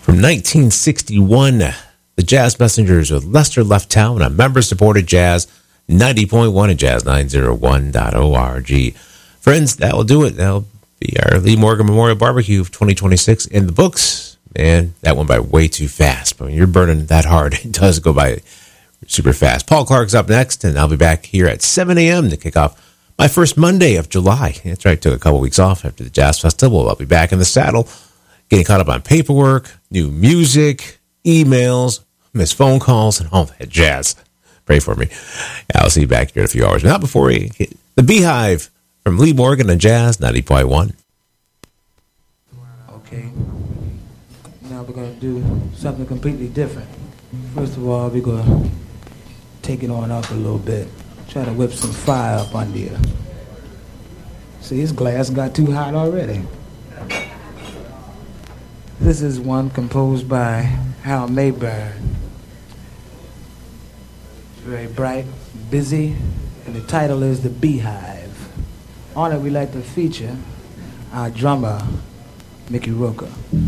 From 1961, the Jazz Messengers with Lester Left Town on member-supported Jazz 90.1 and Jazz901.org. Friends, that will do it. That'll be our Lee Morgan Memorial Barbecue of 2026 in the books. Man, that went by way too fast. But when you're burning that hard, it does go by super fast. Paul Clark's up next, and I'll be back here at 7 a.m. to kick off my first Monday of July. That's right, took a couple weeks off after the Jazz Festival. I'll be back in the saddle, getting caught up on paperwork, new music, emails, missed phone calls, and all that jazz. Pray for me. I'll see you back here in a few hours. But not before we hit the Beehive from Lee Morgan and Jazz 90.1. Okay. Now we're going to do something completely different. First of all, we're going to take it on up a little bit. Try to whip some fire up under you. See, this glass got too hot already. This is one composed by Hal Mayburn. Very bright, busy, and the title is The Beehive. On it, we like to feature our drummer, Mickey Roker.